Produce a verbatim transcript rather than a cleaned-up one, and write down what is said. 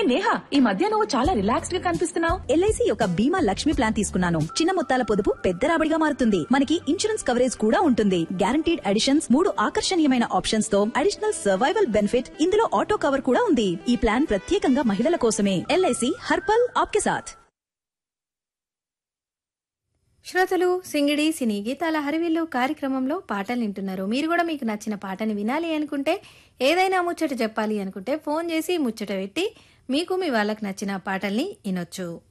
నేహా, ఈ మధ్య నువ్వు చాలా రిలాక్స్డ్ గా కనిపిస్తున్నావు. ఎల్ఐసి యొక్క బీమా లక్ష్మి ప్లాన్ తీసుకున్నాను. చిన్న మొత్తాల పొదుపు పెద్ద రాబడిగా మారుతుంది. మనకి ఇన్సూరెన్స్ కవరేజ్ కూడా ఉంటుంది. గ్యారంటీడ్ అడిషన్స్, మూడు ఆకర్షణీయమైన ఆప్షన్స్ తో అడిషనల్ సర్వైవల్ బెనిఫిట్, ఇందులో ఆటో కవర్ కూడా ఉంది. ఈ ప్లాన్ ప్రత్యేకంగా మహిళల కోసమే. ఎల్ఐసి హర్పల్ ఆప్కే సాథ్. శ్రోతలు సింగిడి సినీ గీతాల హరివిల్లు కార్యక్రమంలో పాటలు వింటున్నారు. మీరు కూడా మీకు నచ్చిన పాటని వినాలి అనుకుంటే, ఏదైనా ముచ్చట చెప్పాలి అనుకుంటే ఫోన్ చేసి ముచ్చట పెట్టి మీకు మీ వాళ్ళకి నచ్చిన పాటల్ని వినొచ్చు.